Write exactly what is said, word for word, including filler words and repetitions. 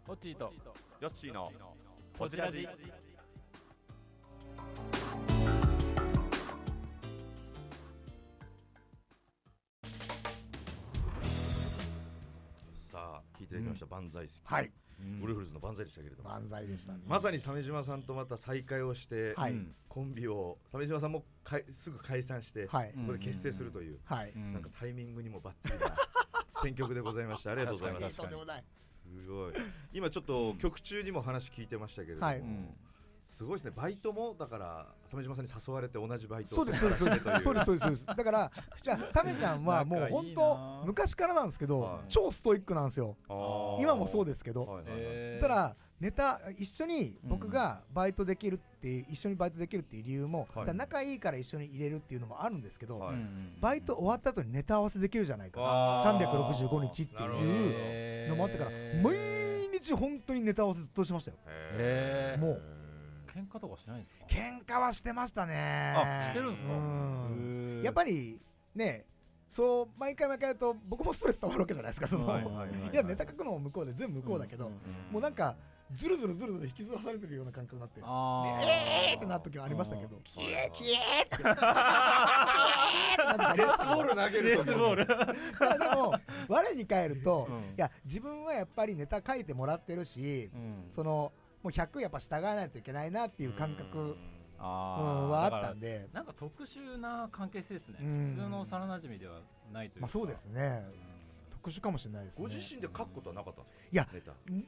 ホッチーとヨッシーのこちらじ。 さあ聞いていただきました、うん、万歳好き、 はい、 ウルフルズの万歳でしたけれども、 万歳でしたね。 まさに鮫島さんとまた再会をして、はい、コンビを鮫島さんもかいすぐ解散して、はい、ここで結成するという、はい、なんかタイミングにもバッチリな選曲でございました。ありがとうございます。 とんでもない。 すごい。今ちょっと曲中にも話聞いてましたけれども、はい、うん、すごいですね。バイトもだから鮫島さんに誘われて同じバイトをしてそうですそうですそうですそうですだからじゃあサメちゃんはもう本当昔からなんですけど、はい、超ストイックなんですよ。今もそうですけど、はいはいはい、ただネタ一緒に僕がバイトできるっていう、一緒にバイトできるっていう理由も、はい、仲いいから一緒に入れるっていうのもあるんですけど、はい、バイト終わった後にネタ合わせできるじゃないかな、さんびゃくろくじゅうごにちっていうのもあってから毎日本当にネタ合わせずっとしましたよ。 へー、 もう喧嘩とかしないんですか？ 喧嘩はしてましたね。 あ、してるんですか？ うん、やっぱりね、そう毎回毎回やると僕もストレス溜まるわけじゃないですか。そのいやネタ書くのも向こうで全部向こうだけど、うんうんうん、もうなんかずるずるずるずる引きずらされてるような感覚になって、あえーってなった時はありましたけど、キエキエってデスボール投げるとデスボールただでも我に返ると、うん、いや自分はやっぱりネタ書いてもらってるし、うん、そのもうひゃくやっぱ従わないといけないなっていう感覚、うん、あはあったんで、 なんか特殊な関係性ですね、うん、普通の幼馴染ではないというか、 まあ、そうですね、うん、特殊かもしれないですね。 ご自身で書くことはなかったんですか？ いや